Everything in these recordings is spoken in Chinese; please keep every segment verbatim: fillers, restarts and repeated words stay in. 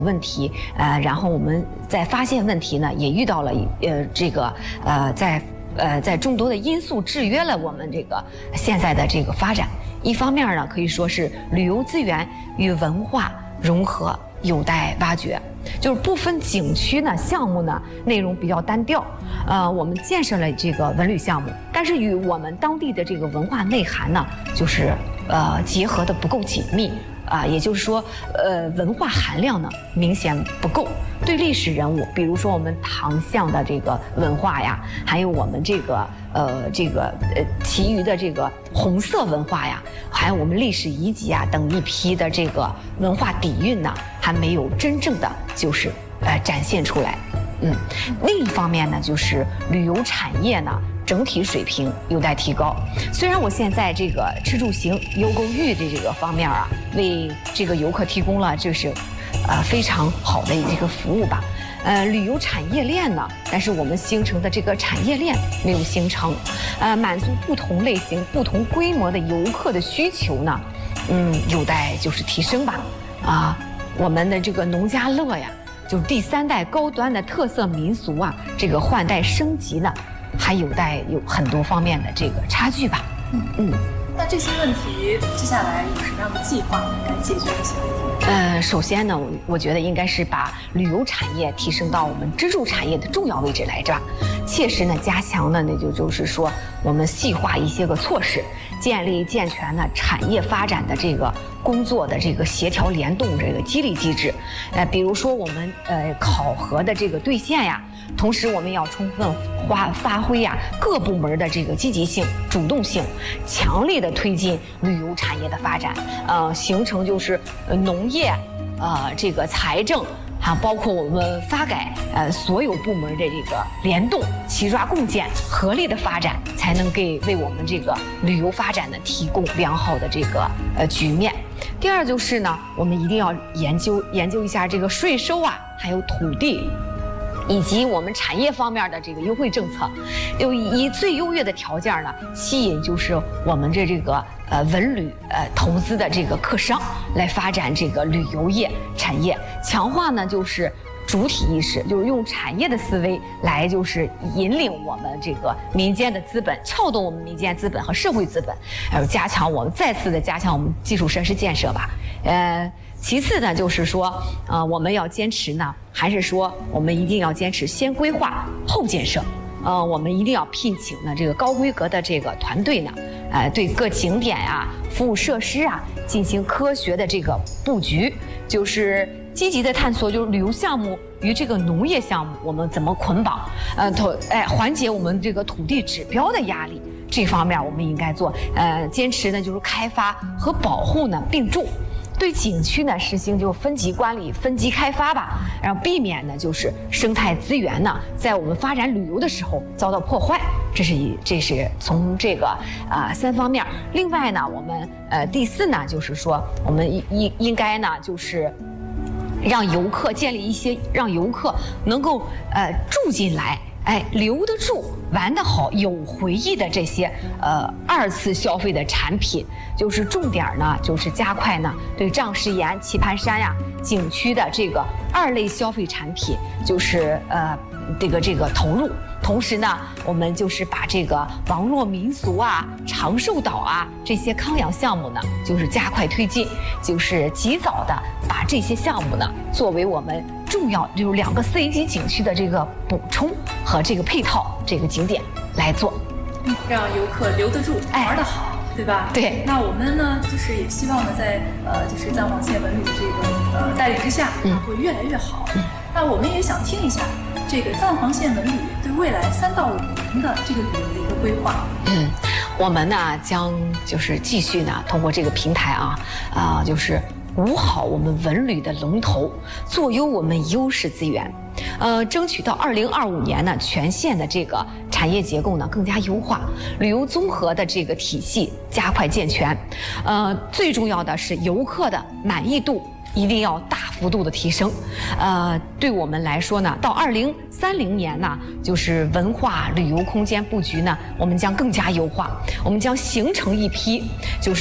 问题，呃，然后我们在发现问题呢，也遇到了呃这个呃在呃在众多的因素制约了我们这个现在的这个发展。一方面呢，可以说是旅游资源与文化融合有待挖掘，就是部分景区呢项目呢内容比较单调，呃，我们建设了这个文旅项目，但是与我们当地的这个文化内涵呢，就是呃结合的不够紧密。啊，也就是说，呃，文化含量呢明显不够。对历史人物，比如说我们唐象的这个文化呀，还有我们这个呃这个呃其余的这个红色文化呀，还有我们历史遗迹啊等一批的这个文化底蕴呢，还没有真正的就是呃展现出来。嗯，另一方面呢，就是旅游产业呢。整体水平有待提高。虽然我现在这个吃住行优购育的这个方面啊，为这个游客提供了就是，呃非常好的这个服务吧，呃旅游产业链呢，但是我们形成的这个产业链没有形成，呃满足不同类型、不同规模的游客的需求呢，嗯有待就是提升吧。啊，我们的这个农家乐呀，就是第三代高端的特色民俗啊，这个换代升级呢。还有待有很多方面的这个差距吧。 嗯嗯，那这些问题接下来有什么样的计划来解决这些问题？ 呃，首先呢，我我觉得应该是把旅游产业提升到我们支柱产业的重要位置来着，切实呢加强呢，那就就是说我们细化一些个措施，建立健全呢产业发展的这个工作的这个协调联动这个激励机制。呃，比如说我们呃考核的这个兑现呀。同时，我们要充分发发挥呀各部门的这个积极性、主动性，强力的推进旅游产业的发展，呃，形成就是农业，呃，这个财政，还包括我们发改，呃，所有部门的这个联动、齐抓共建、合力的发展，才能给为我们这个旅游发展呢提供良好的这个呃局面。第二就是呢，我们一定要研究研究一下这个税收啊，还有土地。以及我们产业方面的这个优惠政策，就以最优越的条件呢，吸引就是我们这这个呃文旅呃投资的这个客商来发展这个旅游业产业，强化呢就是主体意识，就是用产业的思维来就是引领我们这个民间的资本，撬动我们民间资本和社会资本，还有加强我们再次的加强我们基础设施建设吧，呃。其次呢，就是说，呃，我们要坚持呢，还是说我们一定要坚持先规划后建设，呃，我们一定要聘请呢这个高规格的这个团队呢，呃，对各景点啊、服务设施啊进行科学的这个布局，就是积极的探索，就是旅游项目与这个农业项目我们怎么捆绑，呃，投哎缓解我们这个土地指标的压力，这方面我们应该做，呃，坚持呢就是开发和保护呢并重。对景区呢实行就分级管理、分级开发吧，然后避免呢就是生态资源呢在我们发展旅游的时候遭到破坏，这是一这是从这个啊、呃、三方面。另外呢，我们呃第四呢就是说，我们应应该呢就是让游客建立一些让游客能够呃住进来。哎，留得住、玩得好、有回忆的这些呃二次消费的产品，就是重点呢，就是加快呢对丈石岩、棋盘山呀景区的这个二类消费产品，就是呃这个这个投入。同时呢，我们就是把这个网络民俗啊、长寿岛啊这些康养项目呢，就是加快推进，就是及早的把这些项目呢作为我们重要就是两个四 A 级景区的这个补充和这个配套这个景点来做， 让游客留得住、哎、玩得好，对吧？ 对。 那我们呢，就是也希望呢，在呃就是藏黄县文旅的这个呃带领之下，嗯，会越来越好。嗯。那我们也想听一下这个藏黄县文旅对未来三到五年的这个旅游的一个规划。 嗯，我们呢将就是继续呢通过这个平台啊啊、呃、就是捂好我们文旅的龙头，做优我们优势资源，呃，争取到二零二五年呢全县的这个产业结构呢更加优化，旅游综合的这个体系加快健全，呃，最重要的是游客的满意度一定要大幅度的提升，呃，对我们来说呢，到二零三零年呢，就是文化旅游空间布局呢，我们将更加优化，我们将形成一批就是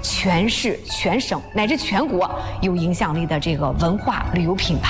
全市、全省乃至全国有影响力的这个文化旅游品牌。